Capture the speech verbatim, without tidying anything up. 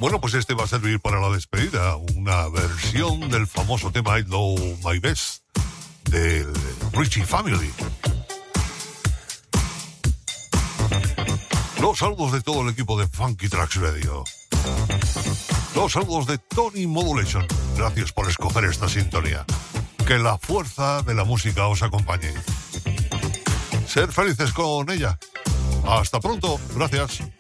Bueno, pues este va a servir para la despedida, una versión del famoso tema I Know My Best del Richie Family. Los saludos de todo el equipo de Funky Tracks Radio. Los saludos de Tony Modulation. Gracias por escoger esta sintonía. Que la fuerza de la música os acompañe. Ser felices con ella. Hasta pronto. Gracias.